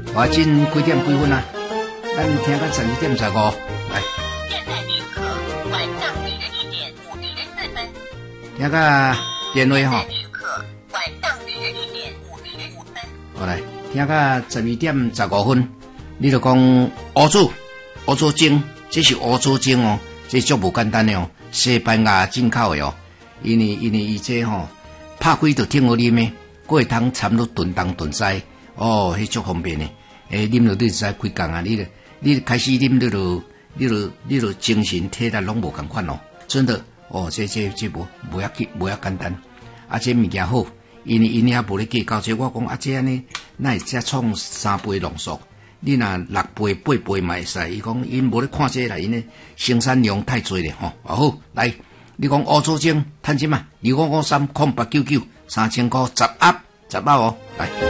外景几点几分啊？咱听到12:15，来。 现在旅客晚上21:54。 听到电话吼。 旅客晚上21:55。 好来，听到12:15，你就讲乌祖精，这是乌祖精哦，这足无简单的哦，西班牙进口的哦，因为伊这吼拍开就挺好啉的，过会通掺入炖东炖西，哦，迄足方便的，啉落你就使开工啊，你开始啉你就精神体力拢无共款哦，真的哦，这无要简单，啊这物件好。因也无咧计较，即我讲啊，这安尼，那会才创3倍浓缩，你若6倍、8倍嘛会使。伊讲因无咧看这啦，因咧生产量太侪咧吼。好，来，你讲乌祖精趁钱嘛？255308993000块10盒哦，来。